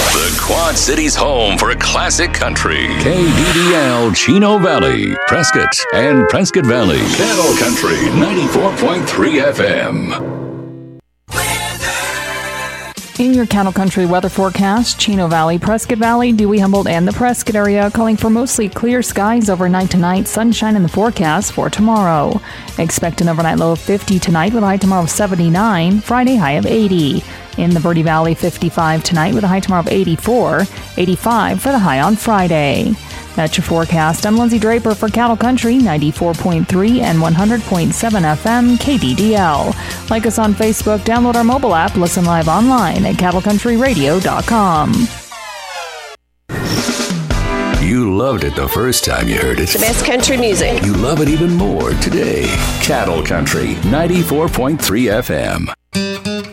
The Quad Cities' home for classic country. KDDL Chino Valley, Prescott, and Prescott Valley. Cattle Country 94.3 FM. In your Cattle Country weather forecast, Chino Valley, Prescott Valley, Dewey, Humboldt, and the Prescott area calling for mostly clear skies overnight tonight, sunshine in the forecast for tomorrow. Expect an overnight low of 50 tonight with a high tomorrow of 79, Friday high of 80. In the Verde Valley, 55 tonight with a high tomorrow of 84, 85 for the high on Friday. That's your forecast. I'm Lindsay Draper for Cattle Country 94.3 and 100.7 FM KDDL. Like us on Facebook, download our mobile app, listen live online at cattlecountryradio.com. You loved it the first time you heard it. The best country music. You love it even more today. Cattle Country 94.3 FM.